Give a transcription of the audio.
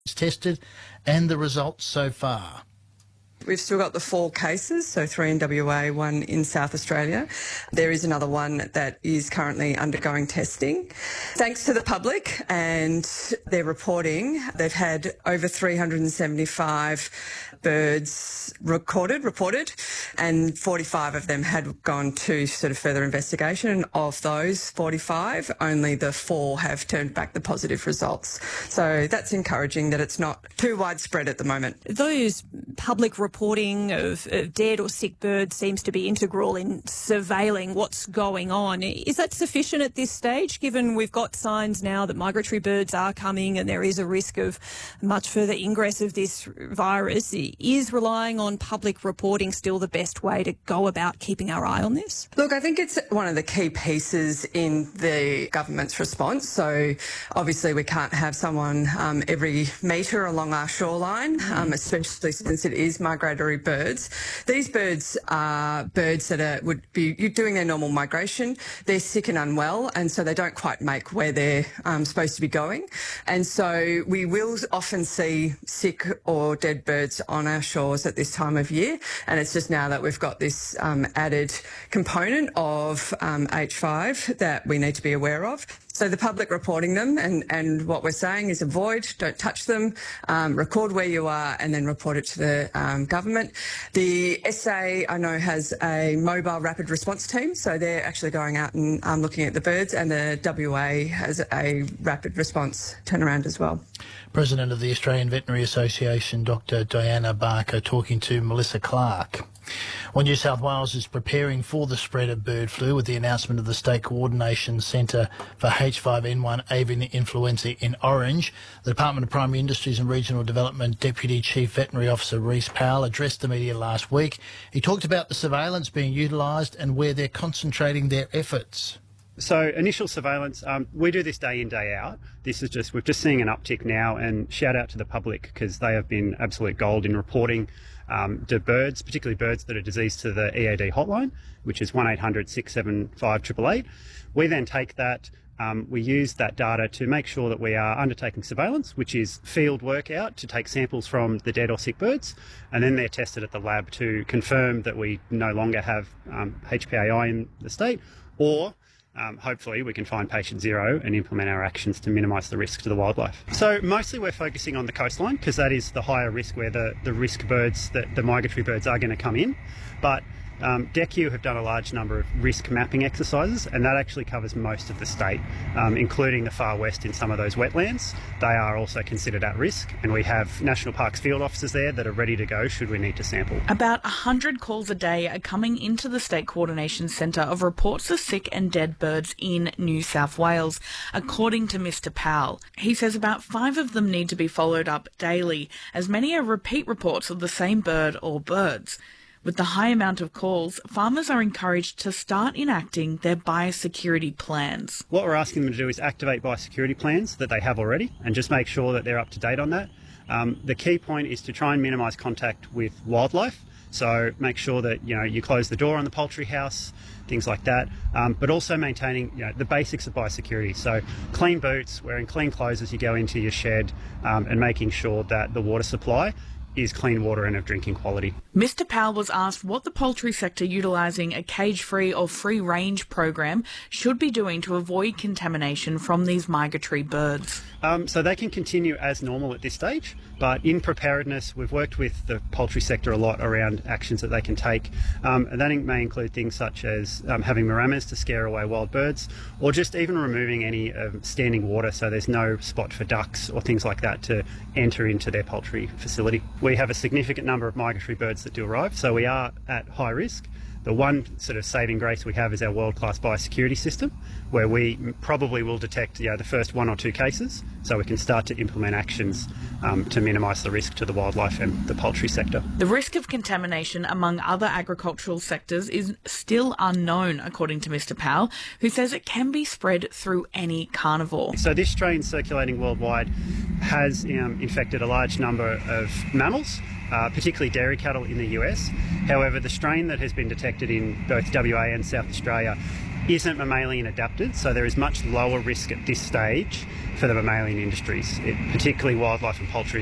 tested and the results so far. We've still got the 4 cases, so 3 in WA, 1 in South Australia. There is another one that is currently undergoing testing. Thanks to the public and their reporting, they've had over 375 birds reported, and 45 of them had gone to sort of further investigation. And of those 45, only the 4 have turned back the positive results. So that's encouraging that it's not too widespread at the moment. Those public reporting of dead or sick birds seems to be integral in surveilling what's going on. Is that sufficient at this stage, given we've got signs now that migratory birds are coming and there is a risk of much further ingress of this virus? Is relying on public reporting still the best way to go about keeping our eye on this? Look, I think it's one of the key pieces in the government's response. So obviously we can't have someone every metre along our shoreline, especially since it is migratory birds. These birds are birds that would be doing their normal migration. They're sick and unwell, and so they don't quite make where they're supposed to be going. And so we will often see sick or dead birds on our shores at this time of year, and it's just now that we've got this added component of H5 that we need to be aware of. So the public reporting them, and what we're saying is avoid, don't touch them, record where you are, and then report it to the government. The SA, I know, has a mobile rapid response team, so they're actually going out and looking at the birds, and the WA has a rapid response turnaround as well. President of the Australian Veterinary Association, Dr. Diana Barker, talking to Melissa Clark. Well, New South Wales is preparing for the spread of bird flu with the announcement of the State Coordination Centre for H5N1 avian influenza in Orange. The Department of Primary Industries and Regional Development Deputy Chief Veterinary Officer Rhys Powell addressed the media last week. He talked about the surveillance being utilised and where they're concentrating their efforts. So initial surveillance, we do this day in, day out. This is we're just seeing an uptick now, and shout out to the public because they have been absolute gold in reporting to birds, particularly birds that are diseased, to the EAD hotline, which is 1800 675 888. We then take that, we use that data to make sure that we are undertaking surveillance, which is field work out to take samples from the dead or sick birds, and then they're tested at the lab to confirm that we no longer have HPAI in the state, or hopefully we can find patient zero and implement our actions to minimise the risk to the wildlife. So mostly we're focusing on the coastline because that is the higher risk where the risk birds, the migratory birds, are going to come in. But DECU have done a large number of risk mapping exercises, and that actually covers most of the state, including the far west in some of those wetlands. They are also considered at risk, and we have National Parks field officers there that are ready to go should we need to sample. About 100 calls a day are coming into the State Coordination Centre of reports of sick and dead birds in New South Wales, according to Mr Powell. He says about 5 of them need to be followed up daily, as many are repeat reports of the same bird or birds. With the high amount of calls, farmers are encouraged to start enacting their biosecurity plans. What we're asking them to do is activate biosecurity plans that they have already and just make sure that they're up to date on that. The key point is to try and minimise contact with wildlife. So make sure that you close the door on the poultry house, things like that, but also maintaining the basics of biosecurity. So clean boots, wearing clean clothes as you go into your shed, and making sure that the water supply is clean water and of drinking quality. Mr Powell was asked what the poultry sector utilising a cage-free or free-range program should be doing to avoid contamination from these migratory birds. So they can continue as normal at this stage, but in preparedness, we've worked with the poultry sector a lot around actions that they can take, and that may include things such as having maramas to scare away wild birds, or just even removing any standing water so there's no spot for ducks or things like that to enter into their poultry facility. We have a significant number of migratory birds that do arrive, so we are at high risk. The one sort of saving grace we have is our world-class biosecurity system, where we probably will detect the first 1 or 2 cases, so we can start to implement actions to minimise the risk to the wildlife and the poultry sector. The risk of contamination among other agricultural sectors is still unknown, according to Mr Powell, who says it can be spread through any carnivore. So this strain circulating worldwide has infected a large number of mammals, particularly dairy cattle in the US. However, the strain that has been detected in both WA and South Australia isn't mammalian adapted, so there is much lower risk at this stage for the mammalian industries, particularly wildlife and poultry.